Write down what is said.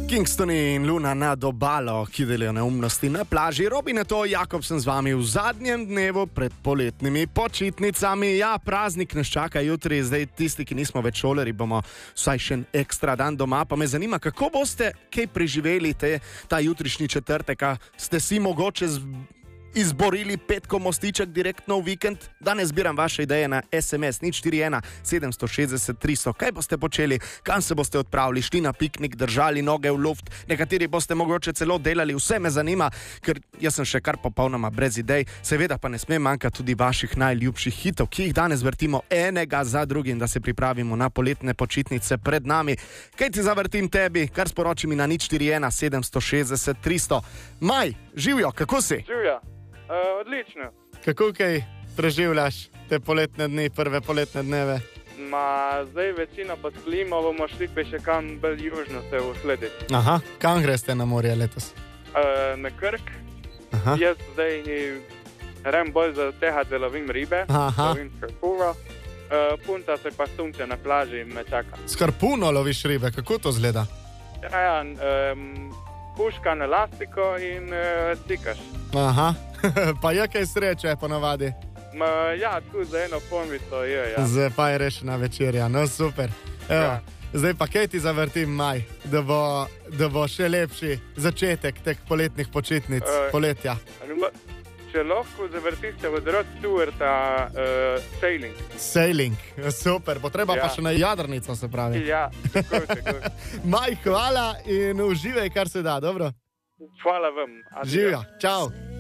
Kingstoni in Luna nad obalo, ki delijo neumnosti na plaži. Robin je to, Jakob sem z vami v zadnjem dnevu pred poletnimi počitnicami. Ja, praznik nas čaka jutri, zdaj tisti, ki nismo več šolarji, bomo vsaj še en ekstra dan doma. Pa me zanima, kako boste kaj preživeli ta jutrišnji četrtek, a ste si mogoče izborili petko mostiček direktno v vikend? Danes zbiram vaše ideje na SMS 041 760 300. Kaj boste počeli? Kam se boste odpravili? Šli na piknik, držali noge v luft? Nekateri boste mogoče celo delali. Vse me zanima, ker jaz sem še kar popolnoma brez idej. Seveda pa ne sme manjkati tudi vaših najljubših hitov, ki jih danes vrtimo enega za drugim, da se pripravimo na poletne počitnice pred nami. Kaj ti zavrtim tebi? Kar sporoči mi na 041 760 300. Maj, živjo, kako si? Živja. Odlično. Kako kaj preživljaš te poletne dni, prve poletne dneve? Zdaj večino pod klimo bomo šli pa še kam bolj južno se uslediti. Aha, kam greste na morje letos? Na Krk. Aha. Jaz zdaj grem bolj za tega, da lovim ribe. Aha. Lovim skarpuno. Punta se pa sunce na plaži in me čaka. Skarpuno loviš ribe, kako to zgleda? Ja, puška na elastiko in stikaš. Aha, pa je kaj sreče ponavadi? Ja, tu za eno pomico je, ja. Zdaj pa je rešena večerja, no super. Evo, Ja. zdaj pa kaj ti zavrtim, Maj, da bo še lepši začetek teh poletnih počitnic, poletja. Če lahko zavrtiste od Rod Stewarta Sailing. Sailing, super, bo treba Ja. pa še na jadrnico, se pravi. Ja, tako. Maj, hvala in uživaj, kar se da, dobro? Hvala vam. Adijo. Živja, čau.